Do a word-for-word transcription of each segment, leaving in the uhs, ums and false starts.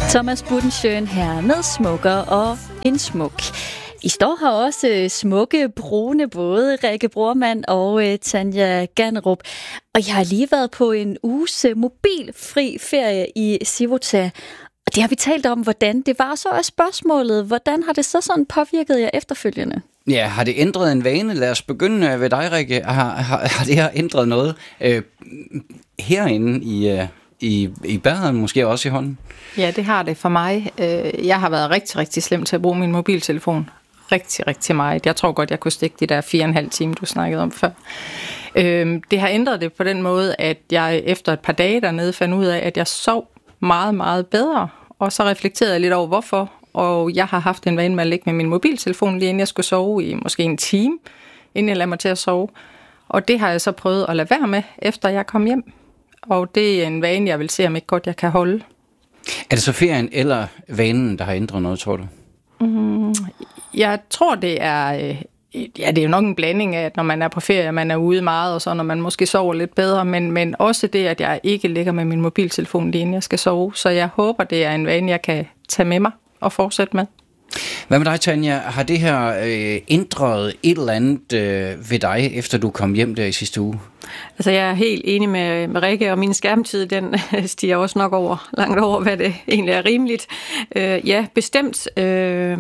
Thomas Budensjøen her med Smukker og en smuk. I står her også smukke, brune både, Rikke Brormand og øh, Tanja Ganderup. Og jeg har lige været på en uges øh, mobilfri ferie i Civita. Og det har vi talt om, hvordan det var. Så er spørgsmålet, hvordan har det så sådan påvirket jer efterfølgende? Ja, har det ændret en vane? Lad os begynde ved dig, Rikke. Har, har, har det her ændret noget øh, herinde i... Øh I, i bæren, måske også i hånden? Ja, det har det for mig. Jeg har været rigtig, rigtig slem til at bruge min mobiltelefon. Rigtig, rigtig meget. Jeg tror godt, jeg kunne stikke de der fire og en halv time, du snakkede om før. Det har ændret det på den måde, at jeg efter et par dage dernede fandt ud af, at jeg sov meget, meget bedre. Og så reflekterede jeg lidt over, hvorfor. Og jeg har haft en vane med at ligge med min mobiltelefon, lige inden jeg skulle sove i måske en time, inden jeg lagde mig til at sove. Og det har jeg så prøvet at lade være med, efter jeg kom hjem. Og det er en vane, jeg vil se, om ikke godt jeg kan holde. Er det så ferien eller vanen, der har ændret noget, tror du? Mm, jeg tror, det er... Ja, det er jo nok en blanding af, at når man er på ferie, man er ude meget, og så når man måske sover lidt bedre, men, men også det, at jeg ikke ligger med min mobiltelefon lige inden jeg skal sove. Så jeg håber, det er en vane, jeg kan tage med mig og fortsætte med. Hvad med dig, Tanja? Har det her øh, ændret et eller andet øh, ved dig, efter du kom hjem der i sidste uge? Altså, jeg er helt enig med, med Rikke, og min skærmtid, den stiger også nok over, langt over, hvad det egentlig er rimeligt. Øh, ja, bestemt. Øh,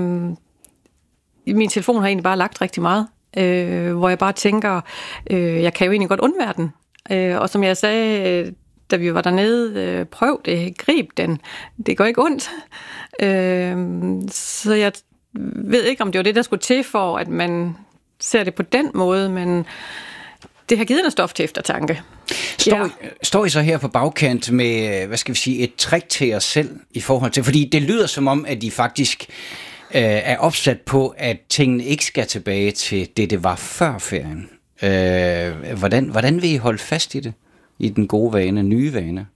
min telefon har egentlig bare lagt rigtig meget, øh, hvor jeg bare tænker, øh, jeg kan jo egentlig godt undvære den. Øh, og som jeg sagde, da vi var dernede, øh, prøv det, grib den. Det går ikke ondt. Øh, så jeg ved ikke, om det var det, der skulle til for, at man ser det på den måde, men det har givet noget stof til eftertanke. Står, ja. står I så her på bagkant med, hvad skal vi sige, et trick til jer selv i forhold til, fordi det lyder som om, at I faktisk øh, er opsat på, at tingene ikke skal tilbage til det, det var før ferien. Øh, hvordan, hvordan vil I holde fast i det? I den gode vane, nye vane?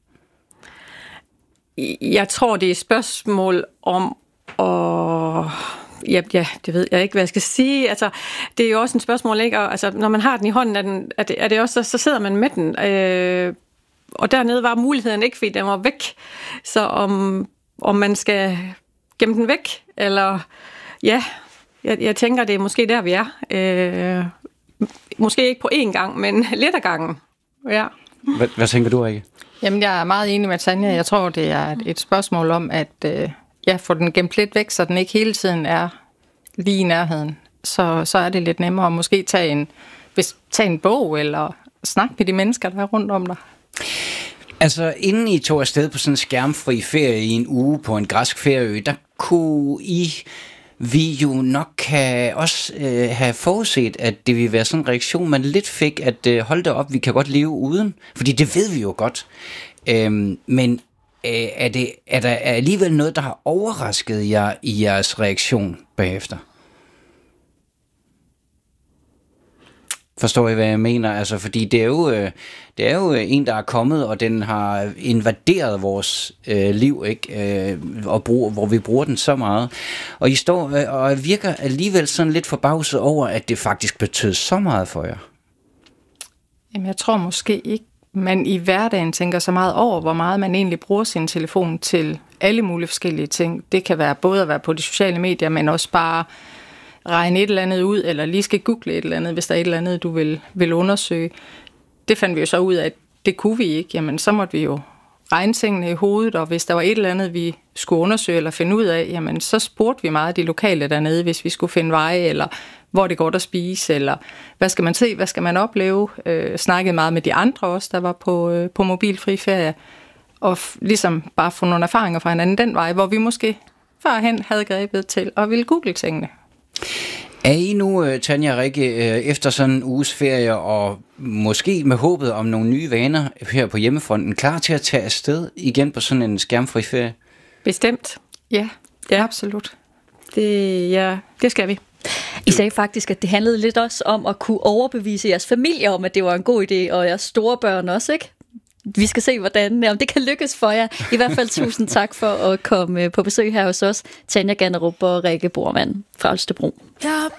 Jeg tror, det er et spørgsmål om at... Ja, ja, det ved jeg ikke, hvad jeg skal sige. Altså, det er jo også et spørgsmål, ikke? Og, altså, når man har den i hånden, er, den, er, det, er det også, så, så sidder man med den. Øh, og dernede var muligheden ikke, fordi den var væk. Så om, om man skal gemme den væk, eller... Ja, jeg, jeg tænker, det er måske der, vi er. Øh, måske ikke på én gang, men lidt ad gangen. Ja. Hvad, hvad tænker du, Rikke? Jamen, jeg er meget enig med Tanja. Jeg tror, det er et, et spørgsmål om, at øh, ja, få den gemt lidt væk, så den ikke hele tiden er lige i nærheden. Så, så er det lidt nemmere at måske tage en, hvis, tage en bog, eller snakke med de mennesker, der er rundt om dig. Altså, inden I tog afsted på sådan en skærmfri ferie i en uge på en græsk ferieø, der kunne I... vi jo nok kan også øh, have forudset, at det ville være sådan en reaktion, man lidt fik, at øh, hold da op, vi kan godt leve uden. Fordi det ved vi jo godt. Øhm, men øh, er, det, er der alligevel noget, der har overrasket jer i jeres reaktion bagefter? Forstår I, hvad jeg mener? Altså, fordi det er jo, øh, det er jo en, der er kommet, og den har invaderet vores øh, liv, ikke? Øh, og brug, hvor vi bruger den så meget. Og I står øh, og virker alligevel sådan lidt forbavset over, at det faktisk betød så meget for jer. Jamen, jeg tror måske ikke, man i hverdagen tænker så meget over, hvor meget man egentlig bruger sin telefon til alle mulige forskellige ting. Det kan være både at være på de sociale medier, men også bare regne et eller andet ud, eller lige skal google et eller andet, hvis der er et eller andet, du vil, vil undersøge. Det fandt vi jo så ud af, at det kunne vi ikke. Jamen, så måtte vi jo regne tingene i hovedet, og hvis der var et eller andet, vi skulle undersøge eller finde ud af, jamen, så spurgte vi meget de lokale dernede, hvis vi skulle finde veje, eller hvor det går at spise, eller hvad skal man se, hvad skal man opleve. Øh, snakkede meget med de andre også, der var på, øh, på mobilfri ferie, og f- ligesom bare få nogle erfaringer fra hinanden den vej, hvor vi måske førhen havde grebet til at ville google tingene. Er I nu, Tanja og Rikke, efter sådan en uges ferie, og måske med håbet om nogle nye vaner her på hjemmefronten, klar til at tage afsted igen på sådan en skærmfri ferie? Bestemt. Ja, ja, absolut. Det, ja, det skal vi. I sagde faktisk, at det handlede lidt også om at kunne overbevise jeres familie om, at det var en god idé, og jeres store børn også, ikke? Vi skal se, hvordan om det kan lykkes for jer. I hvert fald tusind tak for at komme på besøg her hos os, Tanja Ganderup og Rikke Brormand fra Holstebro. Jeg